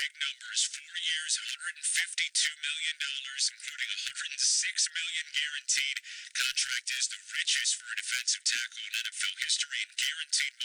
big numbers. 4 years, $152 million, including $106 million guaranteed. Contract is the richest for a defensive tackle in NFL history in guaranteed